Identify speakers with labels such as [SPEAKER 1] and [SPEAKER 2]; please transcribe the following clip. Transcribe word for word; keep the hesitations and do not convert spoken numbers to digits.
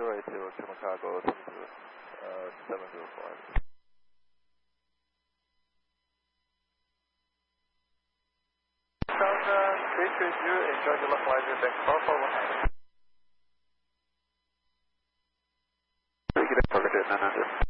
[SPEAKER 1] zero eight zero, Chicago, uh, seven zero four. Delta three three zero, enjoy the localizer, thanks for four one nine. Take it up for nine hundred.